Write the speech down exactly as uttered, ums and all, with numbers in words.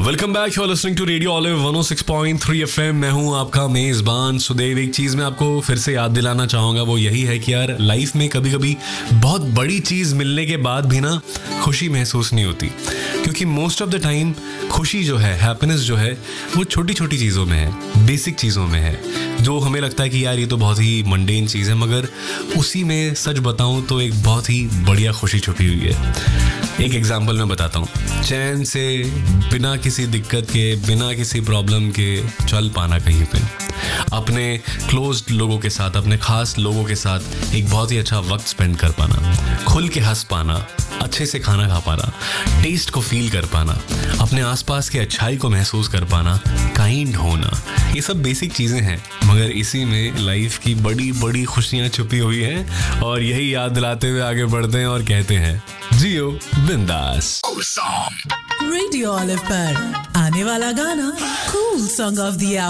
Welcome back, you are listening to radio olive one O six point three FM. मैं हूं आपका मेजबान सुदेव। एक चीज़ मैं आपको फिर से याद दिलाना चाहूँगा, वो यही है कि यार लाइफ में कभी कभी बहुत बड़ी चीज़ मिलने के बाद भी ना खुशी महसूस नहीं होती, क्योंकि मोस्ट ऑफ द टाइम खुशी जो है, हैप्पीनेस जो है, वो छोटी छोटी चीज़ों में है, बेसिक चीज़ों में है, जो हमें लगता है कि यार ये तो बहुत ही मंडेन चीज़ है, मगर उसी में सच बताऊं तो एक बहुत ही बढ़िया खुशी छुपी हुई है। एक एग्जाम्पल मैं बताता हूँ। चैन से बिना किसी दिक्कत के, बिना किसी प्रॉब्लम के चल पाना कहीं पे, अपने क्लोज्ड लोगों के साथ, अपने खास लोगों के साथ एक बहुत ही अच्छा वक्त स्पेंड कर पाना, खुल के हंस पाना, अच्छे से खाना खा पाना, टेस्ट को फील कर पाना, अपने आसपास की अच्छाई को महसूस कर पाना, काइंड होना, ये सब बेसिक चीज़ें हैं, मगर इसी में लाइफ की बड़ी बड़ी खुशियाँ छुपी हुई हैं। और यही याद दिलाते हुए आगे बढ़ते हैं और कहते हैं जियो बिंदास। रेडियो ऑलिव पर आने वाला गाना कूल सॉन्ग ऑफ द